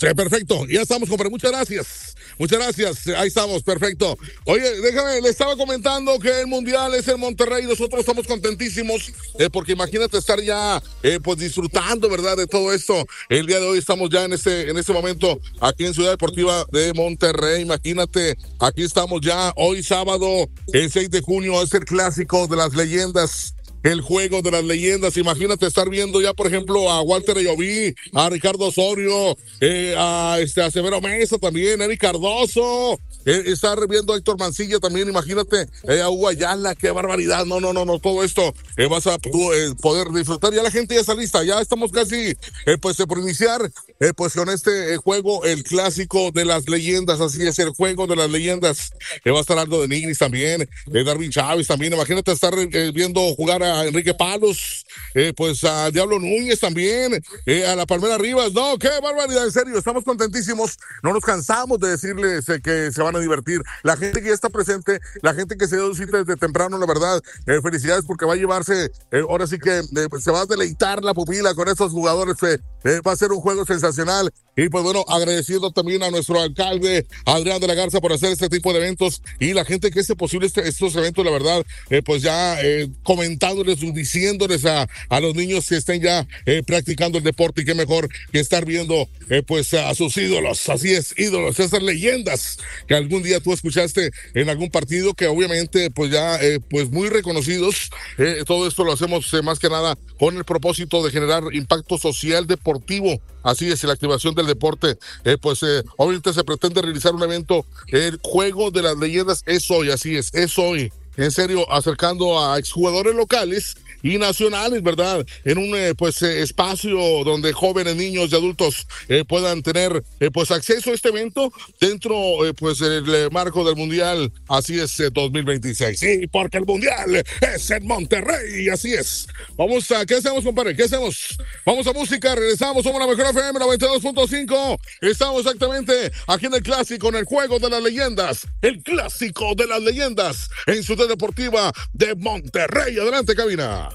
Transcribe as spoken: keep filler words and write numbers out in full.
Eh, perfecto, ya estamos, compadre. Muchas gracias. Muchas gracias. Ahí estamos, perfecto. Oye, déjame, le estaba comentando que el mundial es en Monterrey. Nosotros estamos contentísimos eh, porque imagínate estar ya eh, pues disfrutando, ¿verdad? De todo esto. El día de hoy estamos ya en este, en este momento aquí en Ciudad Deportiva de Monterrey. Imagínate, aquí estamos ya hoy sábado, el seis de junio, es el clásico de las leyendas. El juego de las leyendas. Imagínate estar viendo ya, por ejemplo, a Walter Ayoví, a Ricardo Osorio, eh, a, este, a Severo Mesa también, Eric Cardoso, eh, estar viendo a Héctor Mancilla también. Imagínate eh, a Hugo Ayala, qué barbaridad. No, no, no, no, todo esto eh, vas a tú, eh, poder disfrutar. Ya la gente ya está lista, ya estamos casi eh, pues eh, por iniciar eh, pues con este eh, juego, el clásico de las leyendas. Así es, el juego de las leyendas. Eh, va a estar Aldo de Nigris también, eh, Darwin Chávez también. Imagínate estar eh, viendo jugar a a Enrique Palos, eh, pues a Diablo Núñez también, eh, a la Palmera Rivas. No, qué barbaridad, en serio, estamos contentísimos, no nos cansamos de decirles eh, que se van a divertir. La gente que ya está presente, la gente que se dio cita desde temprano, la verdad, eh, felicidades porque va a llevarse, eh, ahora sí que eh, se va a deleitar la pupila con estos jugadores, eh, eh, va a ser un juego sensacional. Y pues bueno, agradeciendo también a nuestro alcalde Adrián de la Garza por hacer este tipo de eventos y la gente que hace posible este, estos eventos, la verdad, eh, pues ya eh, comentándoles, diciéndoles a, a los niños que estén ya eh, practicando el deporte, y qué mejor que estar viendo eh, pues a sus ídolos. Así es, ídolos, esas leyendas que algún día tú escuchaste en algún partido, que obviamente pues ya eh, pues muy reconocidos. Eh, todo esto lo hacemos eh, más que nada con el propósito de generar impacto social deportivo. Así es, la activación del deporte, eh, pues eh, obviamente se pretende realizar un evento. El juego de las leyendas es hoy, así es, es hoy. En serio, acercando a exjugadores locales y nacionales, ¿verdad? En un eh, pues eh, espacio donde jóvenes, niños y adultos eh, puedan tener eh, pues acceso a este evento dentro eh, pues el eh, marco del Mundial. Así es, eh, dos mil veintiséis. Sí, porque el Mundial es en Monterrey, así es. Vamos a, ¿qué hacemos, compadre? ¿Qué hacemos? Vamos a música, regresamos, somos la mejor F M noventa y dos punto cinco. Estamos exactamente aquí en el clásico, en el juego de las leyendas, el clásico de las leyendas en Ciudad Deportiva de Monterrey. Adelante, cabina.